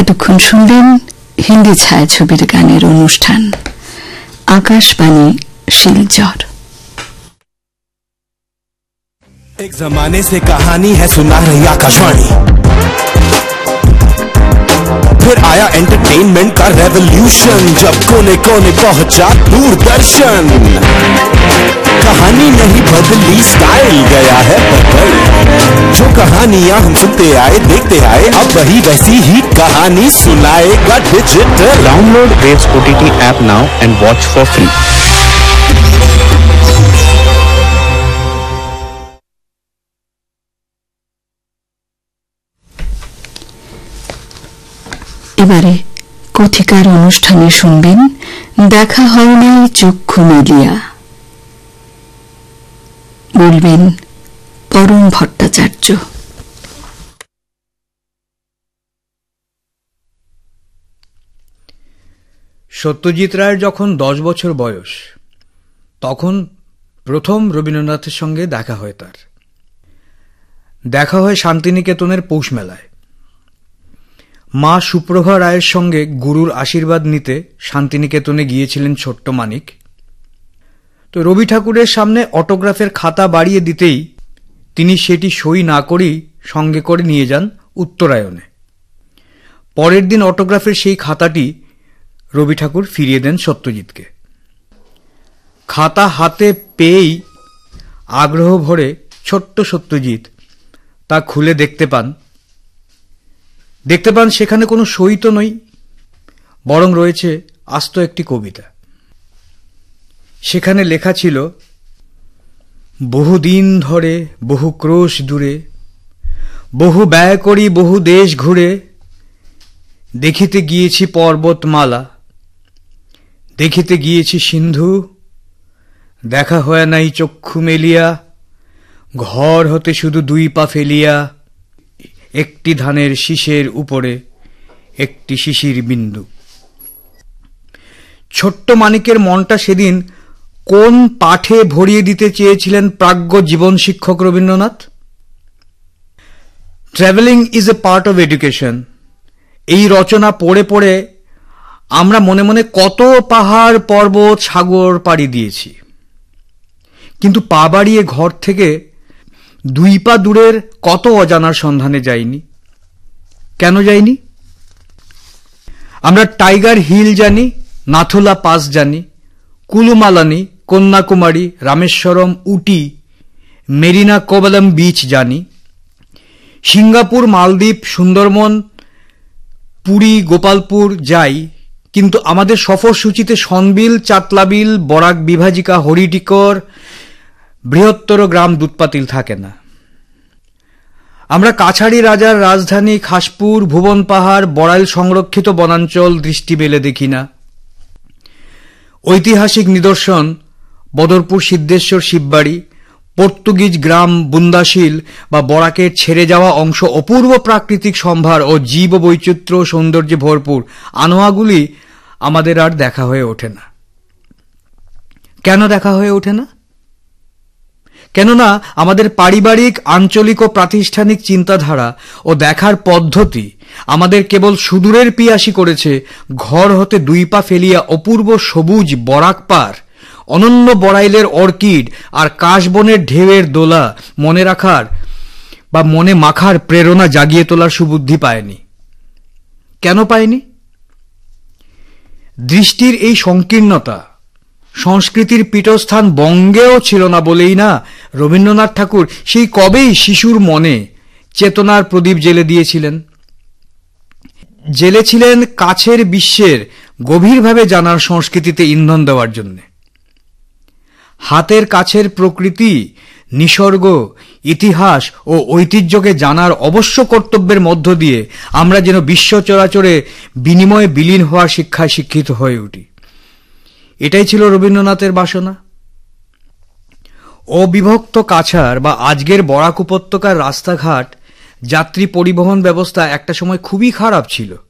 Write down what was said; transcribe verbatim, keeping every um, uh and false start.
এতক্ষণ শুনবেন হিন্দি ছায়াছবির গানের অনুষ্ঠান आकाशवाणी शिलचर। एक जमाने से कहानी है सुना रही आकाशवाणी, फिर आया एंटरटेनमेंट का रेवोल्यूशन, जब कोने कोने पहुंचा दूरदर्शन। कहानी नहीं बदली, स्टाइल गया है बदल, जो कहानियां हम सुनते आए देखते आए, अब वही वैसी ही कहानी सुनाएगा digital. Download waves OTT app now and watch for free. এবারে কথিকার অনুষ্ঠানে শুনবেন দেখা হয় নাই চক্ষু মেলিয়া, বলবেন পরম ভট্টাচার্য। সত্যজিৎ রায়ের যখন দশ বছর বয়স, তখন প্রথম রবীন্দ্রনাথের সঙ্গে দেখা হয় তার। দেখা হয় শান্তিনিকেতনের পৌষ মেলায়। মা সুপ্রভা রায়ের সঙ্গে গুরুর আশীর্বাদ নিতে শান্তিনিকেতনে গিয়েছিলেন ছোট্ট মানিক। তো রবি ঠাকুরের সামনে অটোগ্রাফের খাতা বাড়িয়ে দিতেই তিনি সেটি সই না করেই সঙ্গে করে নিয়ে যান উত্তরায়ণে। পরের দিন অটোগ্রাফের সেই খাতাটি রবি ঠাকুর ফিরিয়ে দেন সত্যজিৎকে। খাতা হাতে পেয়েই আগ্রহ ভরে ছোট্ট সত্যজিৎ তা খুলে দেখতে পান দেখতে পান সেখানে কোনো সই তো নই, বরং রয়েছে আস্ত একটি কবিতা। সেখানে লেখা ছিল, বহুদিন ধরে বহু ক্রোশ দূরে, বহু ব্যয় করি বহু দেশ ঘুরে, দেখিতে গিয়েছি পর্বতমালা, দেখিতে গিয়েছি সিন্ধু, দেখা হয় নাই চক্ষু মেলিয়া, ঘর হতে শুধু দুই পা ফেলিয়া, একটি ধানের শীষের উপরে একটি শিশির বিন্দু। ছোট্ট মানিকের মনটা সেদিন কোন পাঠে ভরিয়ে দিতে চেয়েছিলেন প্রাজ্ঞ জীবন শিক্ষক Rabindranath? Travelling is a part of education. এই রচনা পড়ে পড়ে আমরা মনে মনে কত পাহাড় পর্বত সাগর পাড়ি দিয়েছি, কিন্তু পা বাড়িয়ে ঘর থেকে দুই পা দূরের কত অজানার সন্ধানে যাইনি। কেন যাইনি? আমরা টাইগার হিল জানি, নাথুলা পাস জানি, কুলুমালানি, কন্যাকুমারী, রামেশ্বরম, উটি, মেরিনা কোভালাম বিচ জানি, সিঙ্গাপুর, মালদ্বীপ, সুন্দরবন, পুরী, গোপালপুর যাই, কিন্তু আমাদের সফর সূচিতে সনবিল, চাতলাবিল, বরাক বিভাজিকা, হরিটিকর, বৃহত্তর গ্রাম দুধপাতিল থাকে না। আমরা কাছাড়ি রাজার রাজধানী খাসপুর, ভুবন পাহাড়, বড়াইল সংরক্ষিত বনাঞ্চল দৃষ্টি মেলে দেখি না। ঐতিহাসিক নিদর্শন বদরপুর সিদ্ধেশ্বর শিববাড়ি, পর্তুগিজ গ্রাম বুন্দাশিল বা বরাকের ছেড়ে যাওয়া অংশ অপূর্ব প্রাকৃতিক সম্ভার ও জীব বৈচিত্র্য সৌন্দর্যে ভরপুর আনোয়াগুলি আমাদের আর দেখা হয়ে ওঠে না। কেন দেখা হয়ে ওঠে না? কেননা আমাদের পারিবারিক, আঞ্চলিক ও প্রাতিষ্ঠানিক চিন্তাধারা ও দেখার পদ্ধতি আমাদের কেবল সুদূরের পিয়াসী করেছে ঘর হতে দুই পা ফেলিয়া অপূর্ব সবুজ বরাক পার, অনন্য বড়াইলের অর্কিড আর কাশবনের ঢেউয়ের দোলা মনে রাখার বা মনে মাখার প্রেরণা জাগিয়ে তোলার সুবুদ্ধি পায়নি। কেন পায়নি? দৃষ্টির এই সংকীর্ণতা সংস্কৃতির পীঠস্থান বঙ্গেও ছিল না বলেই না রবীন্দ্রনাথ ঠাকুর সেই কবেই শিশুর মনে চেতনার প্রদীপ জ্বেলে দিয়েছিলেন। জ্বেলেছিলেন কাছের বিশ্বের গভীরভাবে জানার সংস্কৃতিতে ইন্ধন দেওয়ার জন্য। হাতের কাছের প্রকৃতি, নিসর্গ, ইতিহাস ও ঐতিহ্যকে জানার অবশ্য কর্তব্যের মধ্য দিয়ে আমরা যেন বিশ্ব চরাচরে বিনিময়ে বিলীন হওয়ার শিক্ষায় শিক্ষিত হয়ে উঠি। এটাই ছিল রবীন্দ্রনাথের বাসনা। অবিভক্ত কাছাড় বা আজকের বরাক উপত্যকার রাস্তাঘাট, যাত্রী পরিবহন ব্যবস্থা একটা সময় খুবই খারাপ ছিল।